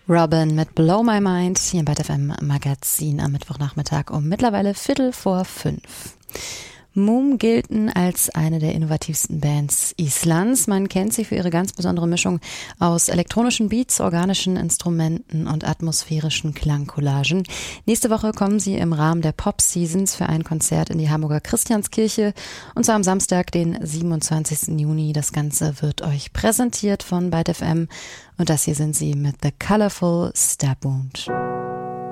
Robin mit Blow My Mind hier im BET FM Magazin am Mittwochnachmittag um mittlerweile 4:45. Moom gelten als eine der innovativsten Bands Islands. Man kennt sie für ihre ganz besondere Mischung aus elektronischen Beats, organischen Instrumenten und atmosphärischen Klangcollagen. Nächste Woche kommen sie im Rahmen der Pop Seasons für ein Konzert in die Hamburger Christianskirche und zwar am Samstag, den 27. Juni. Das Ganze wird euch präsentiert von BET FM und das hier sind sie mit The Colorful Stab Wound.